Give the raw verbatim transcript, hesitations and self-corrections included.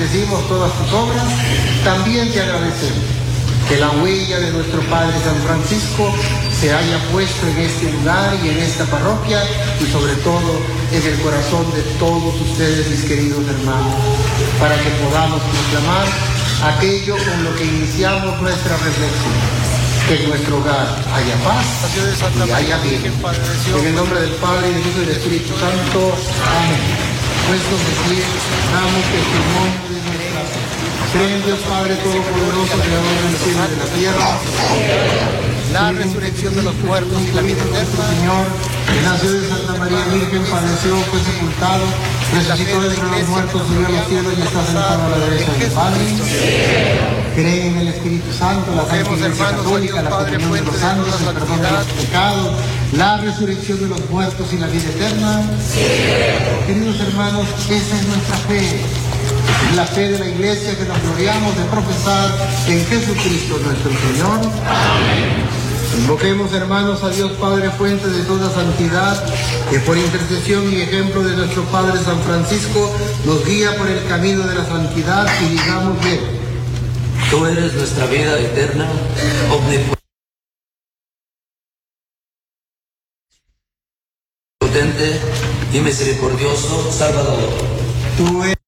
bendecimos todas tus obras, también te agradecemos que la huella de nuestro Padre San Francisco se haya puesto en este lugar y en esta parroquia y sobre todo en el corazón de todos ustedes, mis queridos hermanos, para que podamos proclamar aquello con lo que iniciamos nuestra reflexión, que en nuestro hogar haya paz y haya bien. En el nombre del Padre, y del Hijo y del Espíritu Santo. Amén. Puestos de pie, damos testimonio de nuestra fe. Creen en Dios Padre Todopoderoso, Creador del cielo y de la tierra, la resurrección de los muertos y la vida eterna. Señor, que nació de Santa María Virgen, padeció, fue sepultado, resucitó de entre los muertos, subió a los cielos y está sentado a la derecha del Padre. Creen en el Espíritu Santo, la Santa Iglesia Católica, la comunión de los santos, el perdón de los pecados, la resurrección de los muertos y la vida eterna. Queridos hermanos, esa es nuestra fe. Es la fe de la Iglesia que nos gloriamos de profesar en Jesucristo nuestro Señor. Amén. Invoquemos, hermanos, a Dios Padre, fuente de toda santidad, que por intercesión y ejemplo de nuestro Padre San Francisco nos guía por el camino de la santidad, y digamos bien: tú eres nuestra vida eterna, omnipotente y misericordioso Salvador. Tú eres